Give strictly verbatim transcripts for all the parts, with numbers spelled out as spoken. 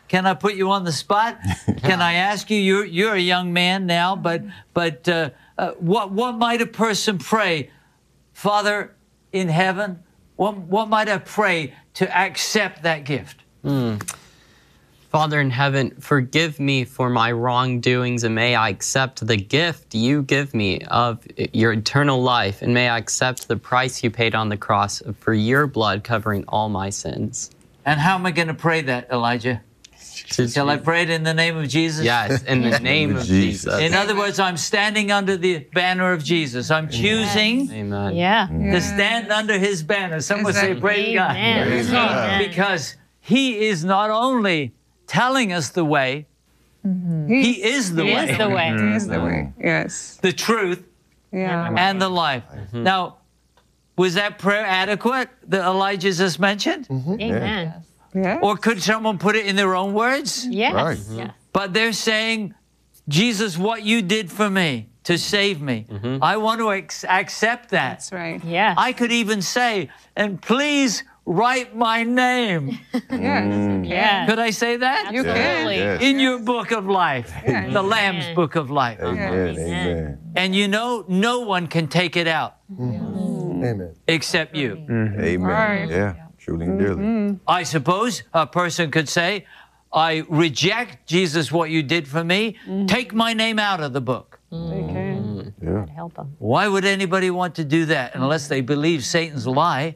can I put you on the spot? Can I ask you? You're you're a young man now, but but uh, uh, what what might a person pray, Father in heaven? What what might I pray to accept that gift? Mm. Father in heaven, forgive me for my wrongdoings, and may I accept the gift you give me of your eternal life, and may I accept the price you paid on the cross for your blood covering all my sins. And how am I going to pray that, Elijah? Shall I pray it in the name of Jesus? Yes, in the name of Jesus. In other words, I'm standing under the banner of Jesus. I'm choosing Amen. Yeah. to stand under his banner. Someone say, praise God. Praise God. Because he is not only telling us the way, Mm-hmm. he is the He way, is the way. He is the way. Yes. the truth, Yeah. and the life. Mm-hmm. Now, was that prayer adequate that Elijah just mentioned? Amen. Yeah. Or could someone put it in their own words? Yes. Right. Yes. But they're saying, Jesus, what you did for me to save me, Mm-hmm. I want to ex- accept that. That's right. Yes. I could even say, and please write my name. Yes. Yes. Could I say that? You can. Absolutely. Yes. In your book of life, Yeah. the Lamb's Amen. book of life. Amen. Amen. Amen. And you know, no one can take it out Amen. except you. Amen. Right. Yeah. Truly and dearly. I suppose a person could say, I reject, Jesus, what you did for me. Take my name out of the book. They can. Yeah. Help them. Why would anybody want to do that unless they believe Satan's lie?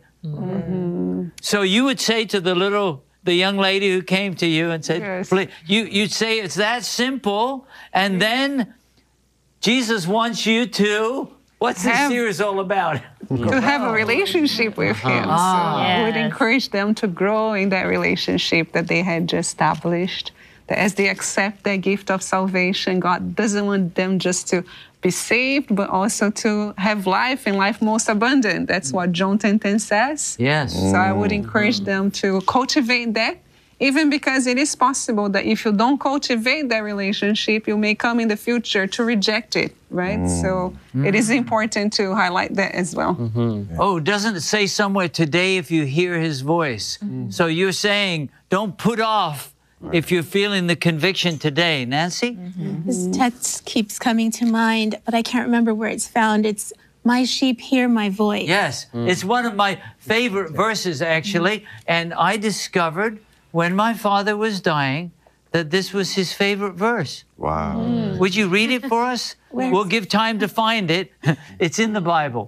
So you would say to the little, the young lady who came to you and said, Yes. "Please," you, you'd say it's that simple. And then Jesus wants you to, what's this Have- series all about? To have a relationship with Him. So I would Yes. encourage them to grow in that relationship that they had just established. That as they accept that gift of salvation, God doesn't want them just to be saved, but also to have life and life most abundant. That's what John ten ten says. Yes. So I would encourage them to cultivate that, even because it is possible that if you don't cultivate that relationship, you may come in the future to reject it, right? So it is important to highlight that as well. Oh, doesn't it say somewhere today if you hear his voice? So you're saying don't put off if you're feeling the conviction today. Nancy? This text keeps coming to mind, but I can't remember where it's found. It's, my sheep hear my voice. Yes. It's one of my favorite verses, actually. And I discovered when my father was dying that this was his favorite verse. Wow. Would you read it for us? Where? We'll give time to find it. It's in the Bible.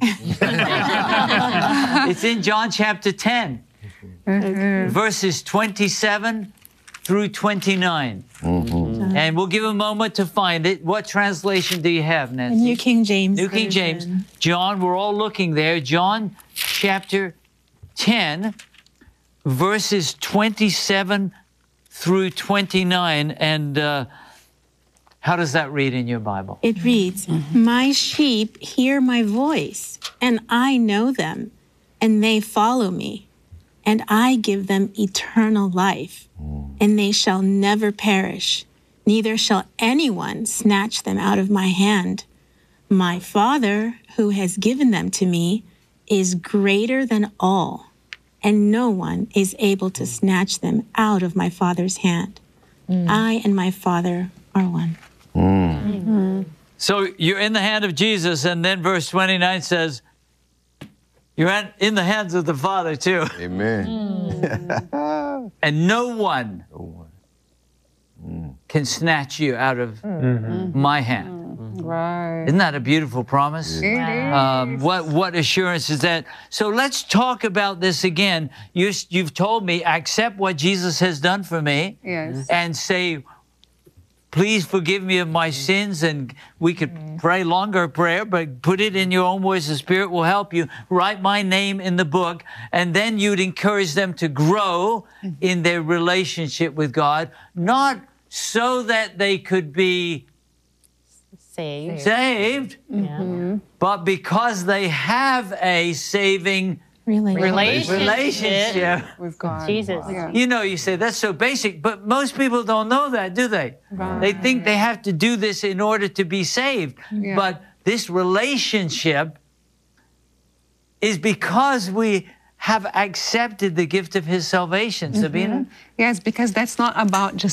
It's in John chapter ten, verses twenty-seven through twenty-nine. And we'll give a moment to find it. What translation do you have, The Nancy? New King James. New King James. Version. John, we're all looking there. John chapter ten, verses twenty-seven through twenty-nine. And uh, how does that read in your Bible? It reads, my sheep hear my voice, and I know them, and they follow me. And I give them eternal life, and they shall never perish, neither shall anyone snatch them out of my hand. My Father, who has given them to me, is greater than all, and no one is able to snatch them out of my Father's hand. I and my Father are one. So you're in the hand of Jesus, and then verse twenty-nine says, you're at- in the hands of the Father too. Amen. And no one Oh, can snatch you out of my hand. Right. Isn't that a beautiful promise? It is. Um, what what assurance is that? So let's talk about this again. You, you've told me, accept what Jesus has done for me, Yes. and say, please forgive me of my sins. And we could pray longer prayer, but put it in your own words. The Spirit will help you. Write my name in the book, and then you'd encourage them to grow in their relationship with God, not so that they could be Saved. saved, Yeah. but because they have a saving Relationship. relationship. With God. Jesus. Yeah. You know, you say that's so basic, but most people don't know that, do they? They think they have to do this in order to be saved. Yeah. But this relationship is because we have accepted the gift of His salvation, Sabina. Yes, because that's not about just